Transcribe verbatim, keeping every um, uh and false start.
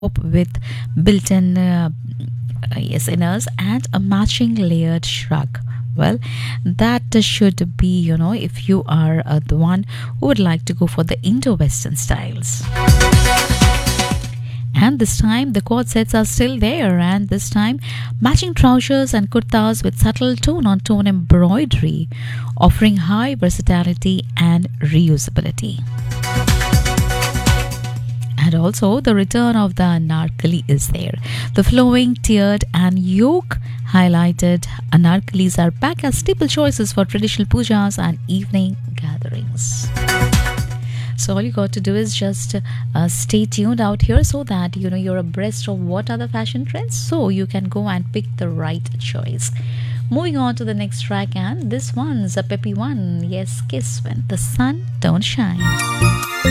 top with built-in uh, uh, yes inners and a matching layered shrug. Well, that should be, you know, if you are uh, the one who would like to go for the Indo-Western styles. And this time the cord sets are still there, and this time matching trousers and kurtas with subtle tone on tone embroidery, offering high versatility and reusability. And also the return of the anarkali is there. The flowing, tiered and yoke highlighted anarkalis are back as staple choices for traditional pujas and evening gatherings. So all you got to do is just uh, stay tuned out here so that you know you're abreast of what are the fashion trends, so you can go and pick the right choice. Moving on to the next track, and this one's a peppy one. Yes, Kiss When the Sun Don't Shine.